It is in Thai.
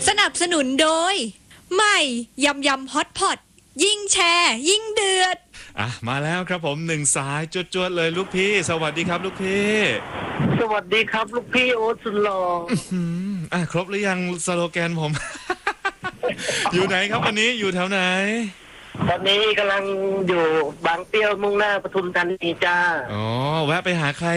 สนับสนุนโดยใหม่ยำยำฮอตพอตยิ่งแชร์ยิ่งเดือดมาแล้วครับผมหนึ่งสายจวดๆเลยลูกพี่สวัสดีครับลูกพี่สวัสดีครับลูกพี่โอ๊ตสุดหล่อครบหรือยังสโลแกนผม อยู่ไหนครับวันนี้อยู่แถวไหนตอนนี้กำลังอยู่บางเปรี้ยวมุ่งหน้าปทุมธานีจ้าแวะไปหาใคร